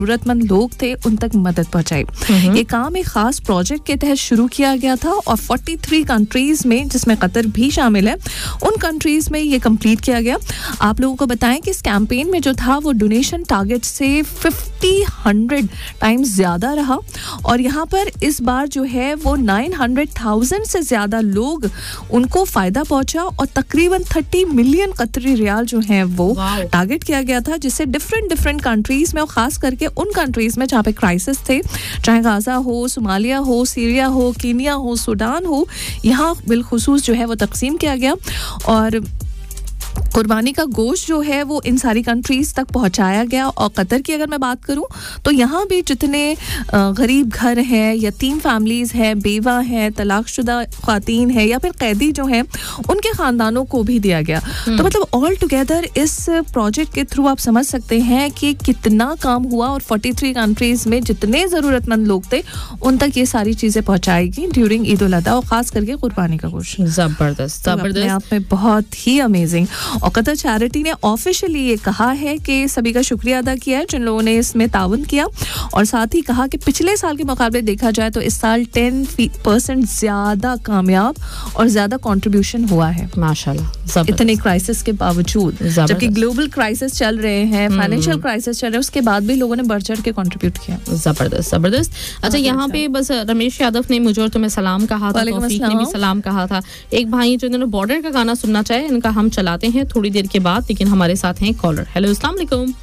जरूरतमंद लोग थे उन तक मदद पहुंचाई। ये काम एक खास प्रोजेक्ट के तहत शुरू किया गया था और 43 कंट्रीज में, जिसमें कतर भी शामिल है, उन कंट्रीज में ये कंप्लीट किया गया। आप लोगों को बताएं कि इस कैंपेन में जो था वो डोनेशन टारगेट से 100 टाइम्स ज्यादा रहा और यहाँ पर इस बार जो है वो 900,000 से ज्यादा लोग उनको फायदा पहुंचा और तकरीबन 30 मिलियन कतरी रियाल जो है वो टारगेट किया गया था, जिससे डिफरेंट कंट्रीज में और खास करके उन कंट्रीज में जहाँ पे क्राइसिस थे, चाहे गाजा हो, सोमालिया हो, सीरिया हो, कीनिया हो, सूडान हो, यहाँ बिलखुसूस जो है वो तकसीम किया गया और कुर्बानी का गोश्त जो है वो इन सारी कंट्रीज तक पहुंचाया गया। और कतर की अगर मैं बात करूं तो यहाँ भी जितने गरीब घर हैं, यतीम फैमिलीज हैं, बेवा हैं, तलाकशुदा ख्वातीन हैं या फिर कैदी जो हैं, उनके खानदानों को भी दिया गया। तो मतलब ऑल टुगेदर इस प्रोजेक्ट के थ्रू आप समझ सकते हैं कि कितना काम हुआ और 43 कंट्रीज में जितने ज़रूरतमंद लोग थे उन तक ये सारी चीज़ें पहुँचाएगी ड्यूरिंग ईद उल अज़हा और ख़ास करके कुर्बानी का गोश्त। ज़बरदस्त आप में बहुत ही अमेजिंग। और कतर चैरिटी ने ऑफिशियली ये कहा है कि सभी का शुक्रिया अदा किया है जिन लोगों ने इसमें ताउन किया और साथ ही कहा कि पिछले साल के मुकाबले देखा जाए तो इस साल 10% ज्यादा कामयाब और ज्यादा कंट्रीब्यूशन हुआ है माशाल्लाह, इतने क्राइसिस के बावजूद, जबकि ग्लोबल क्राइसिस चल रहे हैं, फाइनेंशियल क्राइसिस चल रहे हैं, उसके बाद भी लोगों ने बढ़ चढ़ के कंट्रीब्यूट किया। जबरदस्त। अच्छा, यहाँ पे बस रमेश यादव ने मुझे और तुम्हें सलाम कहा था, तौफीक ने भी सलाम कहा था। एक भाई जो इन्होंने बॉर्डर का गाना सुनना चाहे, इनका हम चलाते हैं थोड़ी देर के बाद, लेकिन हमारे साथ हैं कॉलर। हेलो, अस्सलाम वालेकुम।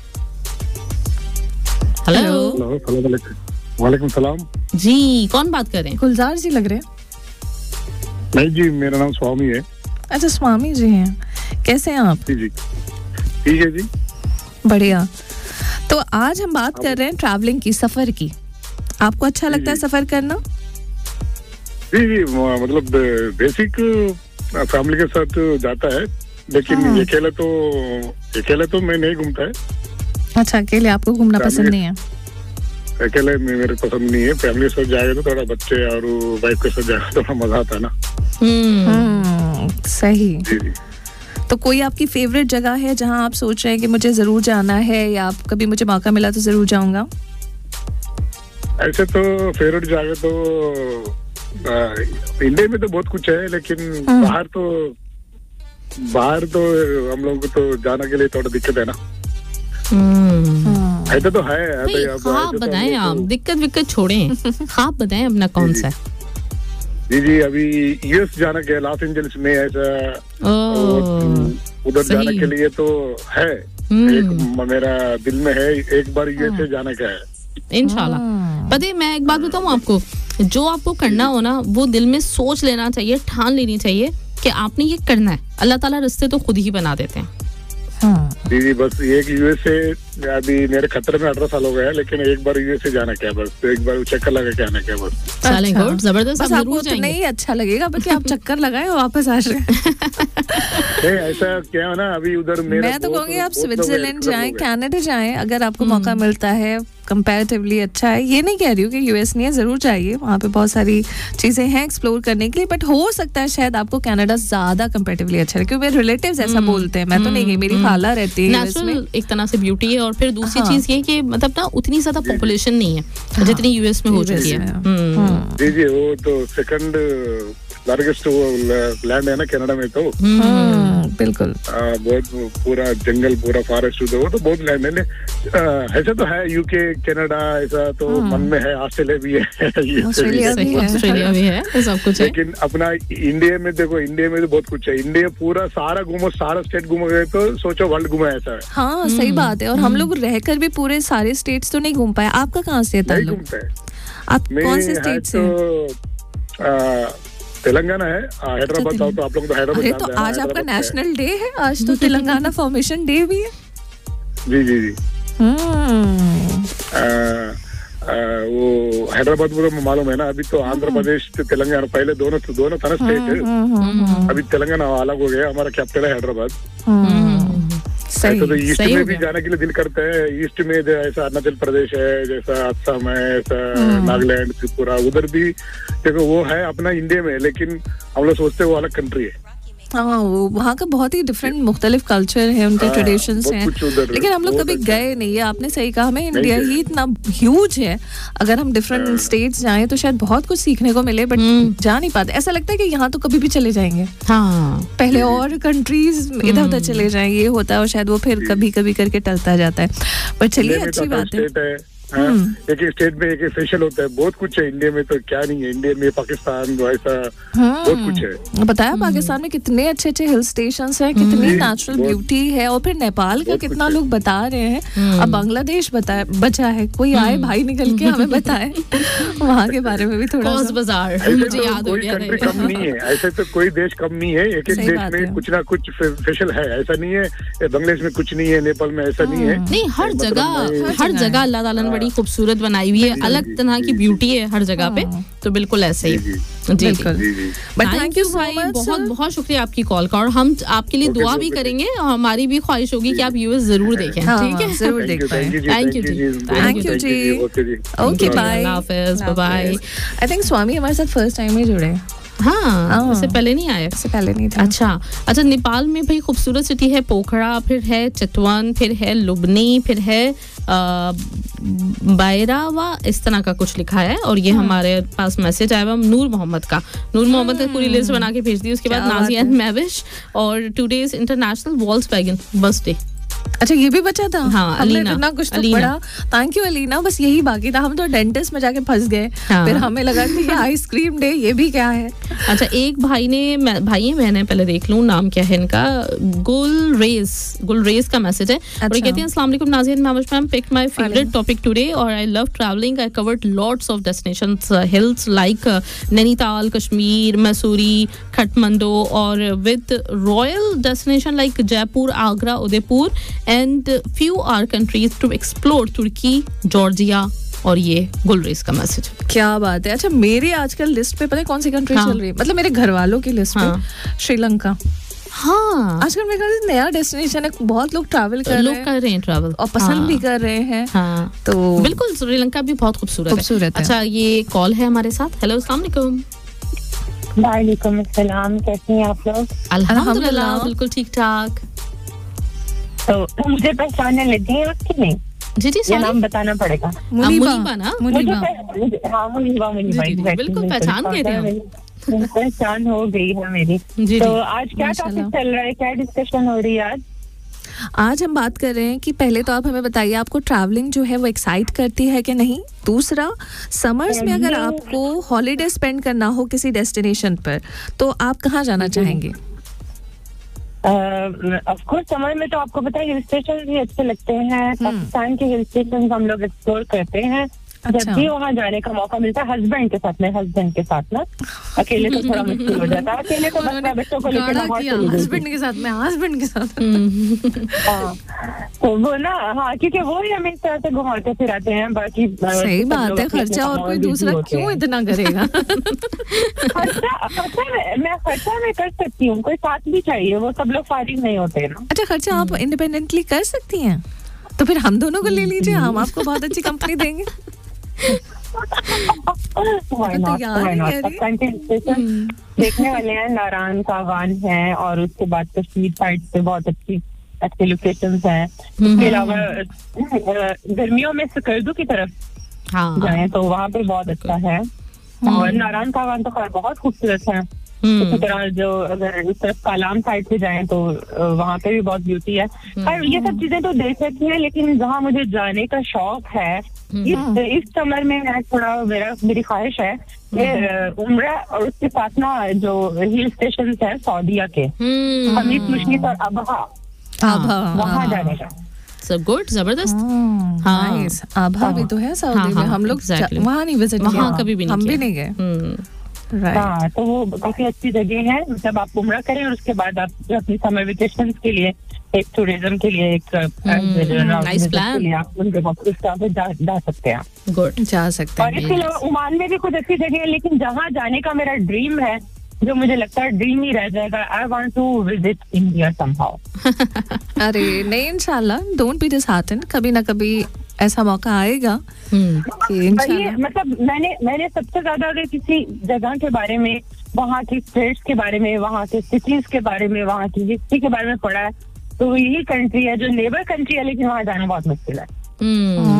हेलो, वालेकुम सलाम जी, कौन बात कर रहे हैं? गुलजार जी लग रहे हैं। नहीं जी, मेरा नाम स्वामी है। अच्छा, स्वामी जी हैं, कैसे हैं आप? जी ठीक है जी, बढ़िया। तो आज हम बात कर रहे हैं ट्रैवलिंग की, सफर की। आपको अच्छा लगता है सफर करना? जी, मतलब बेसिक फैमिली के साथ जाता है, लेकिन अकेले तो मैं नहीं घूमता है। अच्छा, अकेले आपको घूमना पसंद नहीं है? अकेले मेरे पसंद नहीं है। फैमिली के साथ जाएगा तो थोड़ा बच्चे और वाइफ के साथ जाएगा तो थोड़ा मजा आता है ना। सही। जी। तो कोई आपकी फेवरेट जगह है जहां आप सोच रहे हैं कि मुझे जरूर जाना है या आप कभी मुझे मौका मिला तो जरूर जाऊंगा? ऐसे तो फेवरेट जगह तो इंडिया में तो बहुत कुछ है, लेकिन बाहर तो हम लोग को तो जाने के लिए थोड़ा दिक्कत है ना। ऐसा तो है। ख्वाब बताएं आप, दिक्कत छोड़ें, ख्वाब बताएं अपना कौन सा? जी, अभी यूएस जाना के, लॉस एंजलिस में ऐसा उधर जाने के लिए तो है, एक मेरा दिल में है, एक बार यूएस जाने का है इंशाल्लाह। पता है, मैं एक बात बताऊं आपको, जो आपको करना हो ना वो दिल में सोच लेना चाहिए, ठान लेनी चाहिए कि आपने ये करना है। अल्लाह ताला रास्ते तो खुद ही बना देते हैं। जी, बस एक यूएसए, अभी मेरे खतरे में 18 साल हो गया, लेकिन एक बार यूएसए जाना क्या, बस एक बार चक्कर लगा के आना क्या, बस। अच्छा। जबरदस्त। बस आपको तो नहीं अच्छा लगेगा कि आप चक्कर लगाए और वापस आ रहे नहीं, ऐसा क्या है ना, अभी उधर मैं तो कहूँगी आप स्विट्जरलैंड जाएं, कनाडा जाएं, अगर आपको मौका मिलता है। कंपैरेटिवली अच्छा है, ये नहीं कह रही हूँ कि यूएस नहीं है, जरूर जाइए, वहाँ पे बहुत सारी चीजें हैं एक्सप्लोर करने के लिए, बट हो सकता है शायद आपको कनाडा ज्यादा कंपैरेटिवली अच्छा है, क्योंकि मेरे रिलेटिव्स ऐसा बोलते हैं। मैं तो नहीं गई, मेरी खाला रहती है यूएस में। एक तरह से ब्यूटी है, और फिर दूसरी चीज ये कि मतलब ना उतनी ज्यादा पॉपुलेशन नहीं है जितनी यूएस में हो चुकी है। जी, वो तो सेकंड लार्जेस्ट लैंड है ना कनाडा में, तो बिल्कुल बहुत पूरा जंगल, पूरा फॉरेस्ट, वो तो बहुत लैंड है। ऐसा तो है यूके, कनाडा, ऐसा तो मन में है। ऑस्ट्रेलिया भी है, ऑस्ट्रेलिया भी है, सब कुछ है। लेकिन अपना इंडिया में देखो, इंडिया में तो बहुत कुछ है। इंडिया पूरा सारा घूमो, सारा स्टेट घूमोगे तो सोचो वर्ल्ड घूमा, ऐसा है। हाँ, सही बात है। और हम लोग रहकर भी पूरे सारे स्टेट्स तो नहीं घूम पाए। आपका कहाँ से है? आप कौन से स्टेट से? तेलंगाना है, हैदराबाद। तो आप लोग तो हैदराबाद। अरे, तो आज आपका नेशनल डे है, आज तो तेलंगाना फॉर्मेशन डे भी है। जी। वो हैदराबाद मुझे मालूम है ना। अभी तो आंध्र प्रदेश, तेलंगाना, पहले दोनों था ना स्टेट। अभी तेलंगाना अलग हो गया, हमारा कैपिटल है हैदराबाद। तो ईस्ट में भी जाने के लिए दिल करता है। ईस्ट में जैसा अरुणाचल प्रदेश है, जैसा असम है, ऐसा नागालैंड, त्रिपुरा, उधर भी देखो वो है अपना इंडिया में, लेकिन हम लोग सोचते हैं वो अलग कंट्री है। हाँ, वहाँ का बहुत ही डिफरेंट मुख्तलिफ कल्चर है, उनके ट्रेडिशंस हैं, लेकिन हम लोग कभी गए नहीं है। आपने सही कहा, हमें इंडिया ही इतना ह्यूज है, अगर हम डिफरेंट स्टेट्स जाएं तो शायद बहुत कुछ सीखने को मिले, बट जा नहीं पाते। ऐसा लगता है कि यहाँ तो कभी भी चले जाएंगे, हाँ, पहले और कंट्रीज इधर उधर चले जाएंगे, ये होता है, और शायद वो फिर कभी कभी करके टलता जाता है। पर चलिए, अच्छी बात है। एक एक स्टेट में एक एक फेशियल होता है, बहुत कुछ है इंडिया में, तो क्या नहीं है इंडिया में, पाकिस्तान वैसा बहुत कुछ है। बताया पाकिस्तान में कितने अच्छे अच्छे हिल स्टेशंस हैं, कितनी नेचुरल ब्यूटी है, और फिर नेपाल का कितना लोग बता रहे हैं। अब बांग्लादेश बचा है, कोई आए भाई निकल के हमें बताए वहाँ के बारे में भी थोड़ा सा। बाजार मुझे याद हो गया, कोई कंट्री कम नहीं है, ऐसे तो कोई देश कम नहीं है, एक एक देश में कुछ ना कुछ फेशियल है, ऐसा नहीं है बांग्लादेश में कुछ नहीं है, नेपाल में ऐसा नहीं है। नहीं, हर जगह अल्लाह ताला ने बड़ी खूबसूरत बनाई हुई है, अलग तरह की ब्यूटी है हर जगह पे, तो बिल्कुल ऐसे ही। जी, थैंक यू भाई, बहुत बहुत शुक्रिया आपकी कॉल का, और हम आपके लिए दुआ भी करेंगे, और हमारी भी ख्वाहिश होगी कि आप यूएस जरूर देखें। ठीक है, जरूर देख पाएं। Thank you ji, okay, bye, अल्लाह हाफिज़, बाय बाय। आई थिंक स्वामी हमारे साथ फर्स्ट टाइम ही जुड़े। हाँ, इससे पहले नहीं आए, इससे पहले नहीं था। अच्छा, नेपाल में भाई खूबसूरत सिटी है पोखरा, फिर है चितवन, फिर है लुबनी, फिर है बायरावा, इस तरह का कुछ लिखा है। और ये हमारे पास मैसेज आया नूर मोहम्मद ने पूरी लिस्ट बना के भेज दी। उसके बाद नाजिया मैविश, और टुडेज इंटरनेशनल वॉल्क्सवैगन बस डे। अच्छा, ये भी बचा था। हाँ, अलीना, इतना कुछ तो पढ़ा। थैंक यू अलीना, बस यही बाकी था। हम तो डेंटिस्ट में जाके फंस गए। हाँ। फिर हमें लगा कि ये आइसक्रीम डे, ये भी क्या है। अच्छा, एक मैंने पहले देख लूं नाम क्या है इनका। गुलरेज का मैसेज है। अच्छा। और ये कहते हैं अस्सलाम वालेकुम नाज़ियन ma'am, pick my favourite topic today और I love travelling. I covered lots of destinations, hills like Nainital, Kashmir, Mussoorie, खटमंडो, और with royal destination like Jaipur, Agra, Udaipur, and few are countries to explore, Turki, Georgia. और ये गुलरेज का मैसेज। क्या बात है। अच्छा, मेरी आजकल लिस्ट पे पता है कौन सी कंट्री चल रही है, मतलब मेरे घर वालों की लिस्ट पे श्रीलंका। हाँ, आजकल मेरे ख्याल से नया डेस्टिनेशन है, बहुत लोग ट्रैवल कर रहे हैं ट्रैवल, और पसंद भी कर रहे हैं। हाँ, तो बिल्कुल श्रीलंका भी बहुत खूबसूरत है। अच्छा, ये कॉल है हमारे साथ। हेलो, अस्सलाम वालेकुम। वालेकुम अस्सलाम, कैसी हैं आप लोग? अल्हम्दुलिल्लाह, बिल्कुल ठीक ठाक। तो मुझे पहचानने लगी हैं आपकी? नहीं जी, ये नाम बताना पड़ेगा। मुनीबा ना? हाँ, मुनीबा बिल्कुल पहचान गए थे, पहचान हो गई है मेरी। तो आज क्या टॉपिक चल रहा है, क्या डिस्कशन हो रही है आज हम बात कर रहे हैं कि पहले तो आप हमें बताइए, आपको ट्रैवलिंग जो है वो एक्साइट करती है कि नहीं। दूसरा, समर्स में अगर आपको हॉलीडे स्पेंड करना हो किसी डेस्टिनेशन पर, तो आप कहाँ जाना चाहेंगे? ऑफ कोर्स समर में तो आपको पता है हिल स्टेशन भी अच्छे लगते हैं। पाकिस्तान के हिल स्टेशन हम लोग एक्सप्लोर करते हैं। अच्छा। जब भी वहाँ जाने का मौका मिलता है हस्बैंड के साथ ना, अकेले तो थोड़ा मुश्किल हो जाता है। अकेले तो बस बच्चों को लेकर हस्बैंड के साथ हाँ, तो वो ना, हाँ, क्योंकि वो ही हमें इस तरह से घुमाते फिराते हैं। बाकी सही बात है, खर्चा और कोई दूसरा क्यों इतना करेगा। खर्चा मैं कर सकती हूँ, कोई साथ भी चाहिए, वो सब लोग फारिग नहीं होते ना। अच्छा, खर्चा आप इंडिपेंडेंटली कर सकती हैं, तो फिर हम दोनों को ले लीजिए, हम आपको बहुत अच्छी कंपनी देंगे। देखने वाले हैं, नारायण कावान है, और उसके बाद कश्मीर साइड पे बहुत अच्छी लोकेशंस हैं। इसके अलावा गर्मियों में सकर्दू की तरफ जाएं तो वहाँ पे बहुत अच्छा है। और नारायण कावान तो खैर बहुत खूबसूरत है। इसी तरह जो अगर इस तरफ कालाम साइड से जाएं तो वहाँ पे भी बहुत ब्यूटी है। और ये सब चीजें तो देख सकती हैं, लेकिन जहाँ मुझे जाने का शौक है इस समर में, मैं थोड़ा मेरी ख्वाहिश है कि उम्रा और उसके साथ ना जो हिल स्टेशन है सऊदीया के, हमीद मुश्किल और अबहा, वहाँ जाने का। सब गुड, जबरदस्त। नाइस। आभा भी तो है सऊदी में, हम लोग वहाँ नहीं विजिट किया, वहाँ कभी भी नहीं, हम भी नहीं गए। हाँ, तो वो काफी अच्छी जगह है। मतलब आप उम्रा करें और उसके बाद आप अपनी समर वेकेशन के लिए, एक टूरिज्म के लिए, एक नाइस प्लान, आप उनके जा सकते हैं। गुड, जा सकते हैं। और इसके अलावा ओमान में भी कुछ अच्छी जगह है, लेकिन जहाँ जाने का मेरा ड्रीम है, जो मुझे लगता है ड्रीम ही रह जाएगा, I want to visit India somehow. अरे नहीं, इंशाल्लाह, डोंट बी डिसहार्टेंड, कभी ना कभी ऐसा मौका आएगा कि इंशाल्लाह। मतलब मैंने सबसे ज्यादा अगर किसी जगह के बारे में वहाँ की स्टेट्स के बारे में, वहाँ के सिटीज के बारे में, वहाँ की हिस्ट्री के बारे में पढ़ा है, तो यही कंट्री है जो नेबर कंट्री है, लेकिन वहाँ जाना बहुत मुश्किल है।